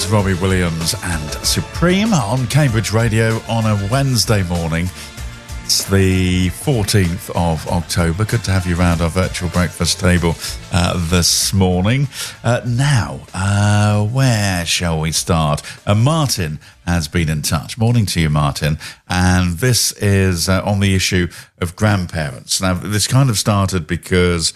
is Robbie Williams and Supreme on Cambridge Radio on a Wednesday morning. It's the 14th of October. Good to have you around our virtual breakfast table this morning. Now, where shall we start? Martin has been in touch. Morning to you, Martin. And this is on the issue of grandparents. Now, this kind of started because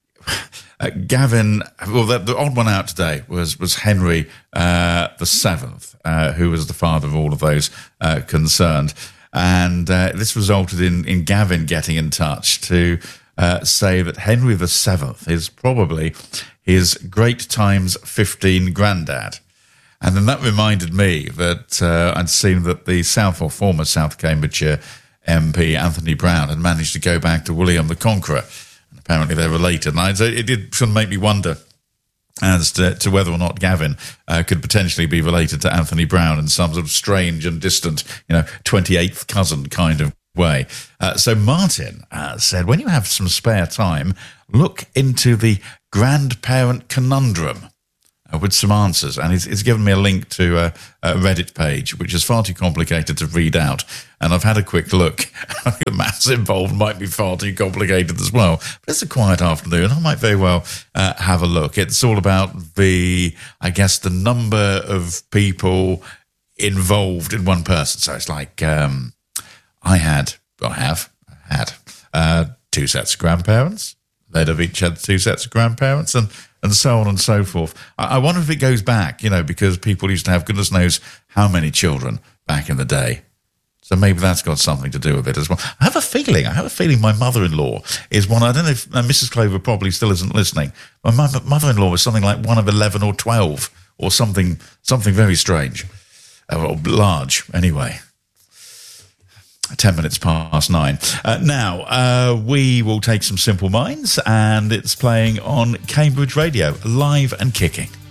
Gavin, well, the odd one out today was Henry the Seventh, who was the father of all of those concerned. And this resulted in Gavin getting in touch to say that Henry the Seventh is probably his great times 15 granddad. And then that reminded me that I'd seen that the former South Cambridgeshire MP, Anthony Brown, had managed to go back to William the Conqueror. Apparently they're related. And it did sort of make me wonder as to whether or not Gavin could potentially be related to Anthony Brown in some sort of strange and distant, 28th cousin kind of way. So Martin said, when you have some spare time, look into the grandparent conundrum with some answers. And he's given me a link to a Reddit page, which is far too complicated to read out. And I've had a quick look. I think the maths involved might be far too complicated as well. But it's a quiet afternoon. I might very well have a look. It's all about the number of people involved in one person. So it's like I have had two sets of grandparents. They'd have each had two sets of grandparents and so on and so forth. I wonder if it goes back, because people used to have goodness knows how many children back in the day. So maybe that's got something to do with it as well. I have a feeling my mother-in-law is one. I don't know if Mrs. Clover probably still isn't listening. My mother-in-law was something like one of 11 or 12 or something very strange. Or large, anyway. 10 minutes past 9. Now, we will take some Simple Minds, and it's playing on Cambridge Radio, live and kicking.